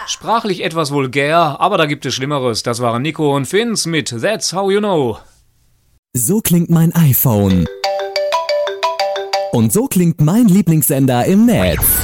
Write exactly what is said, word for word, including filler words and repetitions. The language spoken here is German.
Sprachlich etwas vulgär, aber da gibt es Schlimmeres. Das waren Nico und Vince mit That's How You Know. So klingt mein iPhone. Und so klingt mein Lieblingssender im Netz.